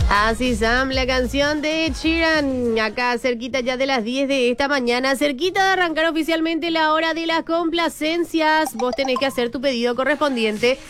Así Sam, la canción de Ed Sheeran, acá cerquita ya de las 10 de esta mañana, cerquita de arrancar oficialmente la hora de las complacencias. Vos tenés que hacer tu pedido correspondiente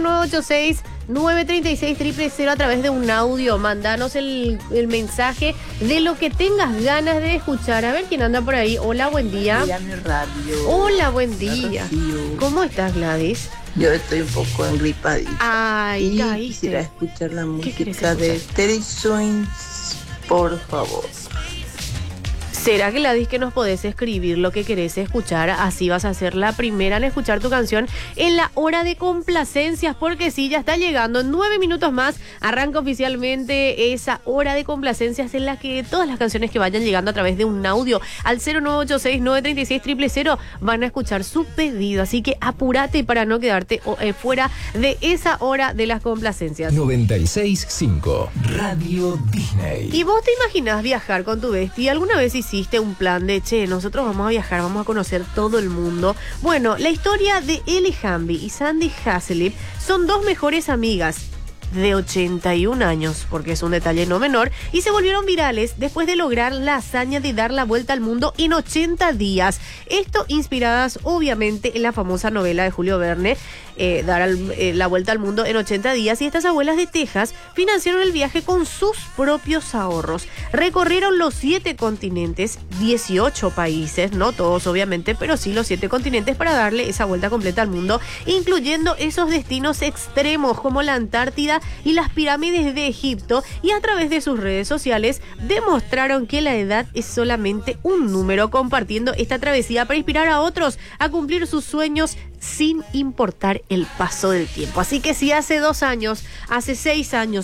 0986-936-000 a través de un audio. Mandanos el mensaje de lo que tengas ganas de escuchar. A ver quién anda por ahí. Hola, buen día. Mira mi radio. Hola, buen día. Rocío. ¿Cómo estás, Gladys? Yo estoy un poco engripadita. Ay, Y caíste. quisiera escuchar la ¿Qué querés música de escuchar? Terry Swims, por favor. ¿Será, Gladys, que nos podés escribir lo que querés escuchar? Así vas a ser la primera en escuchar tu canción en la hora de complacencias, porque sí, ya está llegando. En 9 minutos más arranca oficialmente esa hora de complacencias en la que todas las canciones que vayan llegando a través de un audio al 0986-936-000 van a escuchar su pedido. Así que apúrate para no quedarte fuera de esa hora de las complacencias. 96.5 Radio Disney. ¿Y vos te imaginás viajar con tu bestia? ¿Alguna vez hiciste un plan de, nosotros vamos a viajar, vamos a conocer todo el mundo? Bueno, la historia de Ellie Hamby y Sandy Haslip son dos mejores amigas de 81 años, porque es un detalle no menor, y se volvieron virales después de lograr la hazaña de dar la vuelta al mundo en 80 días. Esto inspiradas obviamente en la famosa novela de Julio Verne, la vuelta al mundo en 80 días, y estas abuelas de Texas financiaron el viaje con sus propios ahorros. Recorrieron los 7 continentes, 18 países, no todos obviamente, pero sí los 7 continentes para darle esa vuelta completa al mundo, incluyendo esos destinos extremos como la Antártida y las pirámides de Egipto, y a través de sus redes sociales demostraron que la edad es solamente un número, compartiendo esta travesía para inspirar a otros a cumplir sus sueños sin importar el paso del tiempo. Así que si hace 2 años, hace 6 años